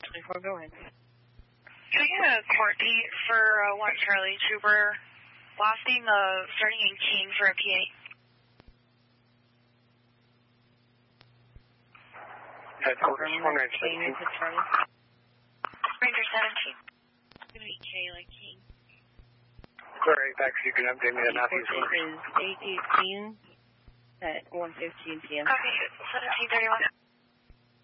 24, go ahead. Can I get a court date for 1 Charlie Trooper starting in King for a PA? Headquarters 4917. Ranger 17. It's going to be K like King. Alright, back so you can update me on Matthew's It is 8:18 at 1:15 p.m. Copy, 1731.